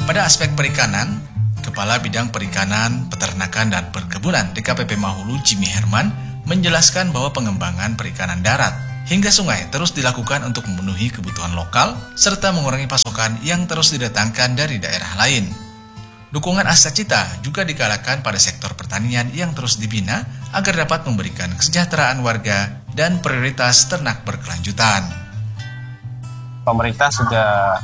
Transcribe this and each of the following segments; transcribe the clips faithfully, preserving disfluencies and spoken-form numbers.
Pada aspek perikanan, Kepala Bidang Perikanan, Peternakan, dan Perkebunan D K P P Mahulu Jimmy Herman menjelaskan bahwa pengembangan perikanan darat hingga sungai terus dilakukan untuk memenuhi kebutuhan lokal serta mengurangi pasokan yang terus didatangkan dari daerah lain. Dukungan Astacita juga digalakan pada sektor pertanian yang terus dibina agar dapat memberikan kesejahteraan warga dan prioritas ternak berkelanjutan. Pemerintah sudah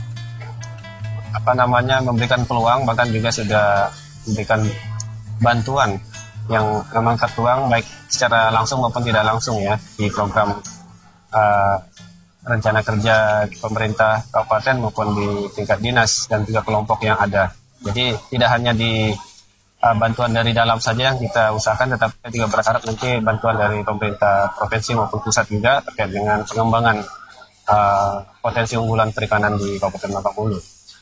apa namanya memberikan peluang, bahkan juga sudah memberikan bantuan yang memang tertuang baik secara langsung maupun tidak langsung ya di program uh, rencana kerja pemerintah kabupaten maupun di tingkat dinas dan juga kelompok yang ada. Jadi tidak hanya di uh, bantuan dari dalam saja yang kita usahakan, tetapi kita juga berharap nanti bantuan dari pemerintah provinsi maupun pusat juga terkait dengan pengembangan uh, potensi unggulan perikanan di Kabupaten Mahakam Ulu.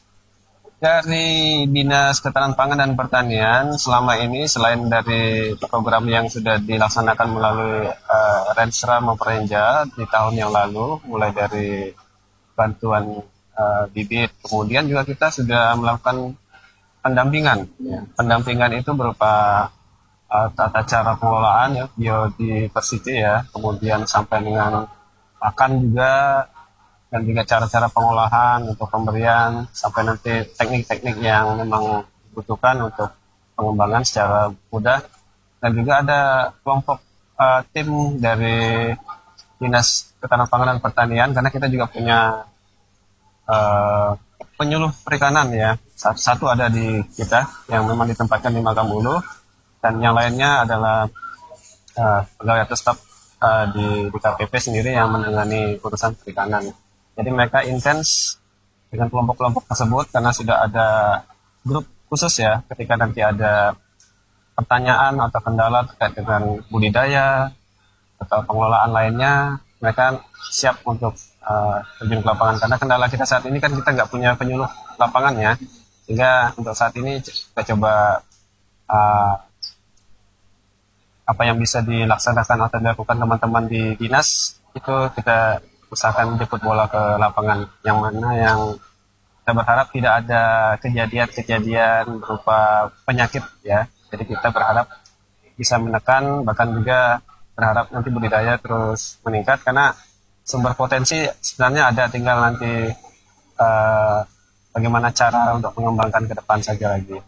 Dari Dinas Ketahanan Pangan dan Pertanian selama ini selain dari program yang sudah dilaksanakan melalui uh, Renstra maupun Renja di tahun yang lalu, mulai dari bantuan uh, bibit, kemudian juga kita sudah melakukan pendampingan. Ya. Pendampingan itu berupa uh, tata cara pengelolaan ya, biodiversity ya, kemudian sampai dengan pakan juga, dan juga cara-cara pengolahan untuk pemberian, sampai nanti teknik-teknik yang memang dibutuhkan untuk pengembangan secara mudah. Dan juga ada kelompok uh, tim dari Dinas Ketahanan Pangan dan Pertanian, karena kita juga punya uh, penyuluh perikanan ya. Satu ada di kita yang memang ditempatkan di Mahakam Ulu, dan yang lainnya adalah uh, pegawai atau staf uh, di, di K P P sendiri yang menangani urusan perikanan. Jadi mereka intens dengan kelompok-kelompok tersebut karena sudah ada grup khusus ya, ketika nanti ada pertanyaan atau kendala terkait dengan budidaya atau pengelolaan lainnya, mereka siap untuk uh, terjun ke lapangan. Karena kendala kita saat ini kan kita nggak punya penyuluh lapangan ya, sehingga untuk saat ini kita coba uh, apa yang bisa dilaksanakan atau dilakukan teman-teman di dinas itu kita usahakan jemput bola ke lapangan, yang mana yang kita berharap tidak ada kejadian-kejadian berupa penyakit ya. Jadi kita berharap bisa menekan, bahkan juga berharap nanti budidaya terus meningkat, karena sumber potensi sebenarnya ada, tinggal nanti uh, bagaimana cara untuk mengembangkan ke depan saja lagi.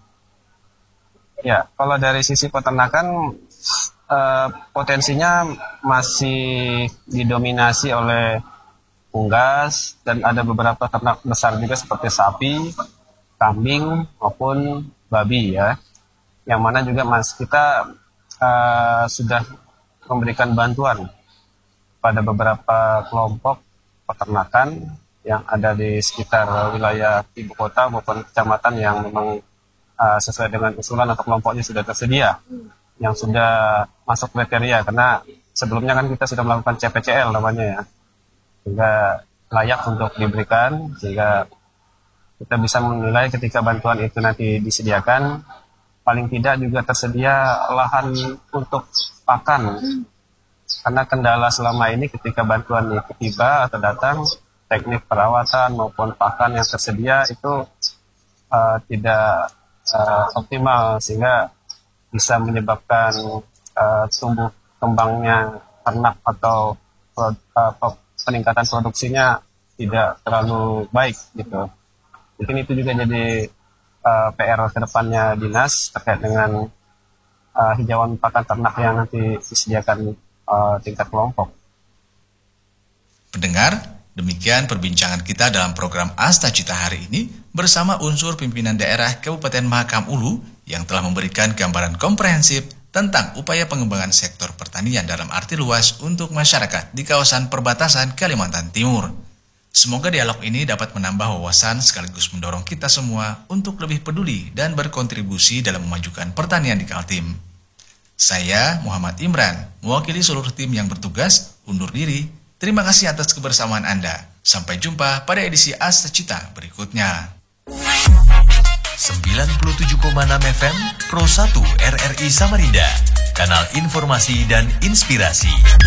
Ya, kalau dari sisi peternakan Uh, potensinya masih didominasi oleh unggas, dan ada beberapa ternak besar juga seperti sapi, kambing maupun babi ya, yang mana juga mas kita uh, sudah memberikan bantuan pada beberapa kelompok peternakan yang ada di sekitar wilayah ibu kota maupun kecamatan yang memang uh, sesuai dengan usulan atau kelompoknya sudah tersedia, yang sudah masuk kriteria, karena sebelumnya kan kita sudah melakukan C P C L namanya ya, sehingga layak untuk diberikan, sehingga kita bisa menilai ketika bantuan itu nanti disediakan, paling tidak juga tersedia lahan untuk pakan. Karena kendala selama ini ketika bantuan itu tiba atau datang, teknik perawatan maupun pakan yang tersedia itu uh, tidak uh, optimal, sehingga bisa menyebabkan uh, tumbuh kembangnya ternak atau uh, peningkatan produksinya tidak terlalu baik gitu. Mungkin itu juga jadi uh, P R kedepannya dinas terkait dengan uh, hijauan pakan ternak yang nanti disediakan uh, tingkat kelompok. Pendengar, demikian perbincangan kita dalam program Astacita hari ini bersama unsur pimpinan daerah Kabupaten Mahakam Ulu yang telah memberikan gambaran komprehensif tentang upaya pengembangan sektor pertanian dalam arti luas untuk masyarakat di kawasan perbatasan Kalimantan Timur. Semoga dialog ini dapat menambah wawasan sekaligus mendorong kita semua untuk lebih peduli dan berkontribusi dalam memajukan pertanian di Kaltim. Saya Muhammad Imran, mewakili seluruh tim yang bertugas, undur diri. Terima kasih atas kebersamaan Anda. Sampai jumpa pada edisi Astacita berikutnya. sembilan puluh tujuh koma enam F M Pro satu R R I Samarinda, kanal informasi dan inspirasi.